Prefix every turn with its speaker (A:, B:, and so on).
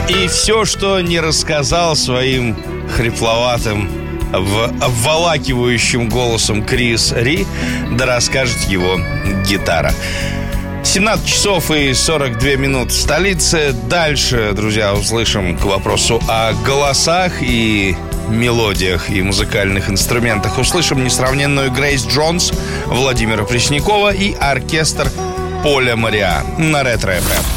A: И все, что не рассказал своим хрипловатым, обволакивающим голосом Крис Ри, да расскажет его гитара. 17 часов и 42 минуты в столице. Дальше, друзья, услышим к вопросу о голосах и мелодиях и музыкальных инструментах. Услышим несравненную Грейс Джонс, Владимира Преснякова и оркестр Поля Мориа на Ретро FM.